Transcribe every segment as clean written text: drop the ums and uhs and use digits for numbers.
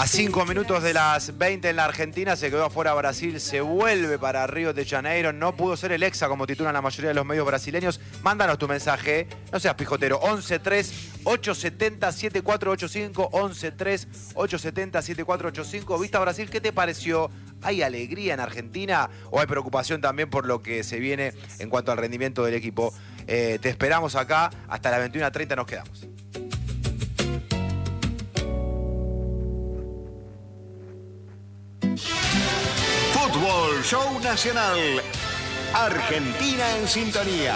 A 5 minutos de las 20 en la Argentina, se quedó afuera Brasil, se vuelve para Río de Janeiro, no pudo ser el Hexa como titulan la mayoría de los medios brasileños. Mándanos tu mensaje, no seas pijotero, 11-3-870-7485, 11-3-870-7485. ¿Viste a Brasil? ¿Qué te pareció? ¿Hay alegría en Argentina o hay preocupación también por lo que se viene en cuanto al rendimiento del equipo? Te esperamos acá, hasta las 21:30 nos quedamos. Fútbol Show Nacional. Argentina en sintonía.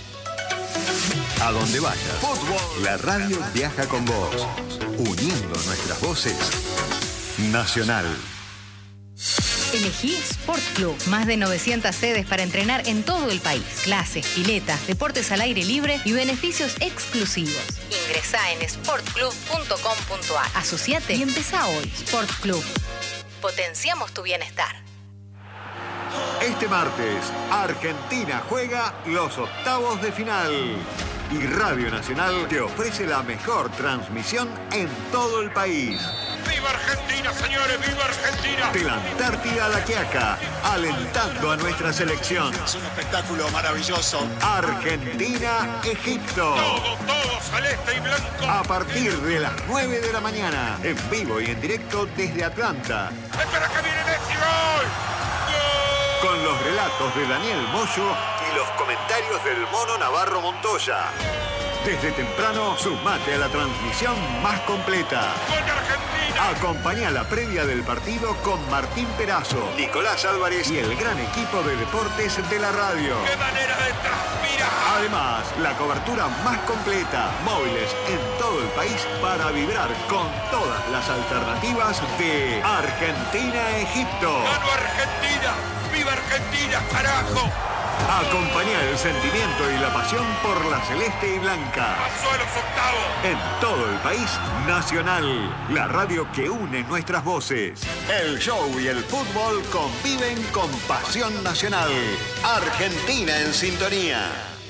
A donde vayas, fútbol. La radio viaja con vos, uniendo nuestras voces. Nacional. Elegí Sport Club. Más de 900 sedes para entrenar en todo el país. Clases, piletas, deportes al aire libre y beneficios exclusivos. Ingresá en sportclub.com.ar. Asociate y empezá hoy. Sport Club. Potenciamos tu bienestar. Este martes, Argentina juega los octavos de final. Y Radio Nacional te ofrece la mejor transmisión en todo el país. ¡Viva Argentina, señores! ¡Viva Argentina! De la Antártida a la Quiaca, alentando a nuestra selección. Es un espectáculo maravilloso. Argentina-Egipto. Todo celeste y blanco. A partir de las 9 de la mañana, en vivo y en directo desde Atlanta. ¡Espera que viene Messi! ¡Gol! Con los relatos de Daniel Moyo y los comentarios del Mono Navarro Montoya. Desde temprano, sumate a la transmisión más completa. ¡Gol de Argentina! Acompañá la previa del partido con Martín Perazo, Nicolás Álvarez y el gran equipo de deportes de la radio. ¡Qué manera de transpirar! Además, la cobertura más completa, móviles en todo el país para vibrar con todas las alternativas de Argentina-Egipto. ¡Gano Argentina! ¡Viva Argentina, carajo! Acompañá el sentimiento y la pasión por la celeste y blanca. ¡Pasó a los octavos! En todo el país, Nacional, la radio que une nuestras voces. El show y el fútbol conviven con pasión nacional. Argentina en sintonía.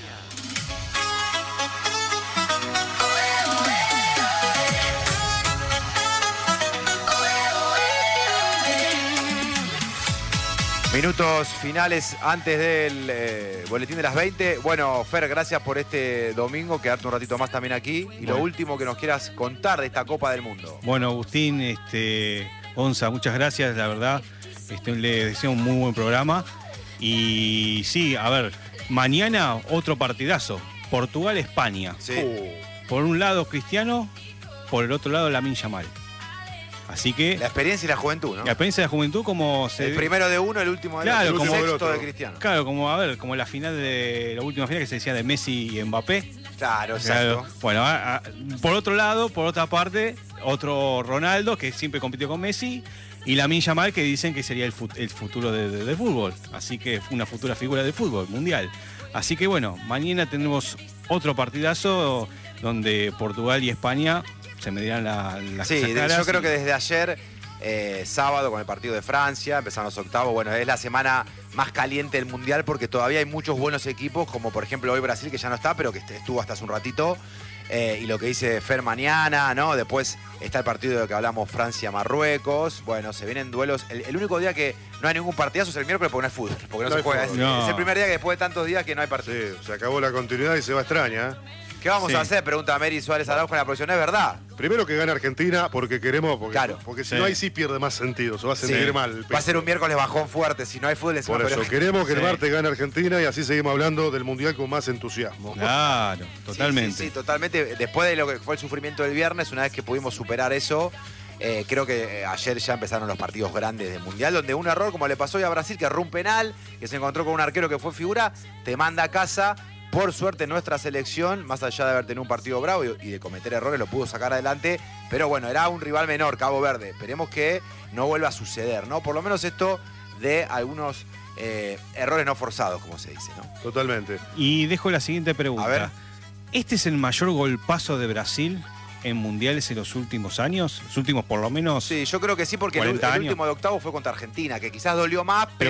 Minutos finales antes del boletín de las 20. Bueno, Fer, gracias por este domingo, quedarte un ratito más también aquí. Y lo último que nos quieras contar de esta Copa del Mundo. Bueno, Agustín, Onza, muchas gracias, la verdad. Le deseo un muy buen programa. Y sí, a ver, mañana otro partidazo. Portugal-España. Sí. Por un lado Cristiano, por el otro lado Lamine Yamal. Así que La experiencia y la juventud, ¿no? la experiencia de la juventud como El primero de uno, el último del Claro, otro. como El el sexto otro. de Cristiano. Claro, como la final de la última final que se decía de Messi y Mbappé. Claro, exacto. Claro. Bueno, por otro lado, por otra parte, otro Ronaldo que siempre compitió con Messi y Lamine Yamal que dicen que sería el futuro del fútbol. Así que una futura figura del fútbol mundial. Así que bueno, mañana tenemos otro partidazo donde Portugal y España se medirán las Sí, caras. yo creo que desde ayer, sábado, con el partido de Francia, empezaron los octavos. Bueno, es la semana más caliente del Mundial porque todavía hay muchos buenos equipos, como por ejemplo hoy Brasil, que ya no está, pero que estuvo hasta hace un ratito. Y lo que dice Fer mañana, ¿no? Después está el partido de que hablamos, Francia-Marruecos. Bueno, se vienen duelos. El único día que no hay ningún partidazo es el miércoles porque no hay fútbol. Porque no se juega. fútbol. No. Es el primer día que después de tantos días que no hay partido. Sí, se acabó la continuidad y se va extraña, ¿eh? ¿Qué vamos a hacer? Pregunta Mary Suárez Araujo en la producción. ¿Es verdad? Primero que gane Argentina porque queremos, Claro. porque si Sí. no ahí sí pierde más sentido, se va a sentir Sí. mal. Va a ser un miércoles bajón fuerte. Si no hay fútbol, encima, Por eso, pero- queremos que el Sí. martes gane Argentina y así seguimos hablando del Mundial con más entusiasmo. Claro, totalmente. Sí, totalmente. Después de lo que fue el sufrimiento del viernes, una vez que pudimos superar eso, creo que ayer ya empezaron los partidos grandes del Mundial, donde un error, como le pasó hoy a Brasil, que erró un penal, que se encontró con un arquero que fue figura, te manda a casa. Por suerte nuestra selección, más allá de haber tenido un partido bravo y de cometer errores, lo pudo sacar adelante. Pero bueno, era un rival menor, Cabo Verde. Esperemos que no vuelva a suceder, ¿no? Por lo menos esto de algunos errores no forzados, como se dice, ¿no? Totalmente. Y dejo la siguiente pregunta. A ver. ¿Este es el mayor golpazo de Brasil en mundiales en los últimos años? Los últimos por lo menos. Sí, yo creo que sí, porque el 40 años. último de octavo fue contra Argentina, que quizás dolió más, pero